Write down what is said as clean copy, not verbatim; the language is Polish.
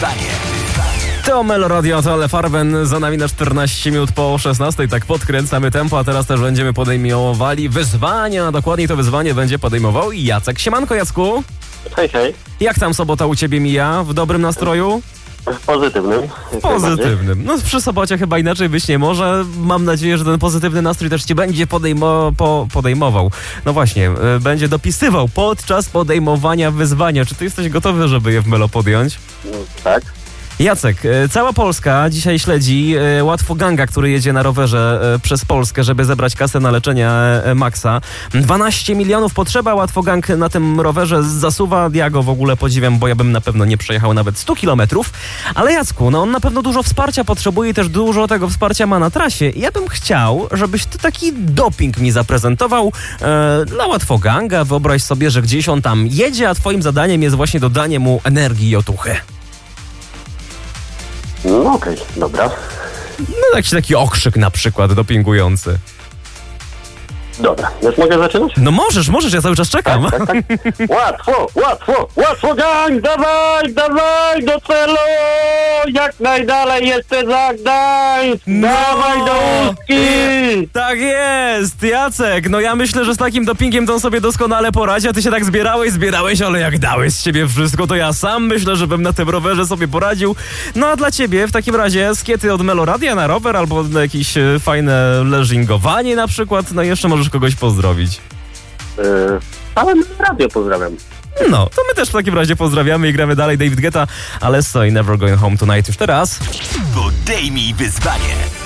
wyzwanie. To Meloradio, to Ale Farben, za nami na 14 minut po 16, tak podkręcamy tempo, a teraz też będziemy podejmowali wyzwania, dokładniej to wyzwanie będzie podejmował Jacek. Siemanko, Jacku. Hej, hej. Jak tam sobota u ciebie mija? W dobrym nastroju? Pozytywnym. Pozytywnym. No przy sobocie chyba inaczej być nie może. Mam nadzieję, że ten pozytywny nastrój też cię będzie podejmował. No właśnie, będzie dopisywał podczas podejmowania wyzwania. Czy ty jesteś gotowy, żeby je w Melo podjąć? Tak. Jacek, cała Polska dzisiaj śledzi Łatwoganga, który jedzie na rowerze przez Polskę, żeby zebrać kasę na leczenie Maxa. 12 milionów potrzeba, Łatwogang na tym rowerze zasuwa. Ja go w ogóle podziwiam, bo ja bym na pewno nie przejechał nawet 100 kilometrów. Ale Jacku, no on na pewno dużo wsparcia potrzebuje i też dużo tego wsparcia ma na trasie. Ja bym chciał, żebyś ty taki doping mi zaprezentował dla Łatwoganga. Wyobraź sobie, że gdzieś on tam jedzie, a twoim zadaniem jest właśnie dodanie mu energii i otuchy. No okej, dobra. No jakiś taki okrzyk na przykład dopingujący. Dobra, już mogę zaczynać? No możesz, ja cały czas czekam. Tak. Łatwo gang, dawaj do celu, jak najdalej jeszcze za Gdańsk, dawaj do Łódki. Tak jest, Jacek, no ja myślę, że z takim dopingiem to on sobie doskonale poradzi, a ty się tak zbierałeś, ale jak dałeś z siebie wszystko, to ja sam myślę, że bym na tym rowerze sobie poradził. No a dla ciebie w takim razie skiety od Meloradia na rower albo na jakieś fajne leżingowanie na przykład, no i jeszcze możesz kogoś pozdrowić. Całe radio pozdrawiam. No, to my też w takim razie pozdrawiamy i gramy dalej David Guetta, Alesso i Never Going Home Tonight już teraz. Podejmij wyzwanie.